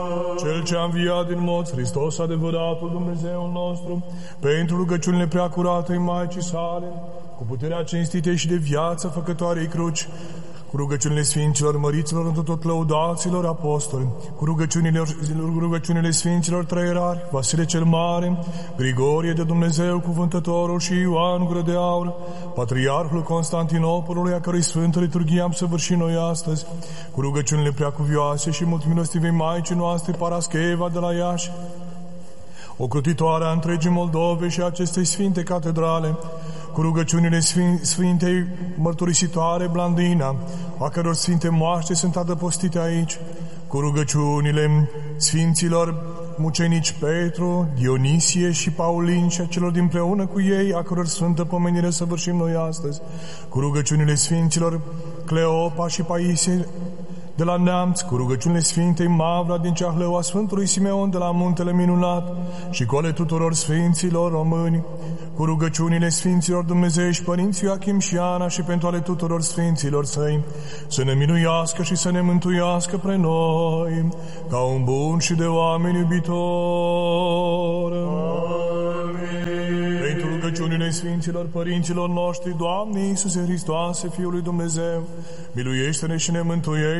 Cel ce a înviat din morți, Hristos adevăratul Dumnezeul nostru, pentru rugăciunile preacuratei Maicii sale, cu puterea cinstitei și de viață făcătoarei cruci, cu rugăciunile Sfinților Măriților, întru tot lăudaților apostoli, cu rugăciunile Sfinților Trăierari, Vasile cel Mare, Grigorie de Dumnezeu, Cuvântătorul și Ioan Gură de Aur, Patriarhul Constantinopolului, a cărui Sfântă Liturghie am săvârșit noi astăzi, cu rugăciunile preacuvioase și multimilostivei Maicii noastre, Parascheva de la Iași, ocrotitoarea întregii Moldove și acestei Sfinte Catedrale, cu rugăciunile Sfintei Mărturisitoare Blandina, a căror Sfinte moaște sunt adăpostite aici, cu rugăciunile Sfinților Mucenici Petru, Dionisie și Paulin și a celor dinpreună cu ei, a căror Sfântă Pomenire săvârșim noi astăzi, cu rugăciunile Sfinților Cleopa și Paisie de la Neamț, cu rugăciunile Sfintei Mavra din Ceahlău, a Sfântului Simeon de la Muntele Minunat și cu ale tuturor Sfinților români, cu rugăciunile Sfinților Dumnezeiești Părinții Ioachim și Ana și pentru ale tuturor Sfinților Săi, să ne minuiască și să ne mântuiască pre noi, ca un bun și de oameni iubitor. Amin. Pentru rugăciunile Sfinților Părinților noștri, Doamne Iisuse Hristoase, Fiul lui Dumnezeu, miluiește-ne și ne mântuiește.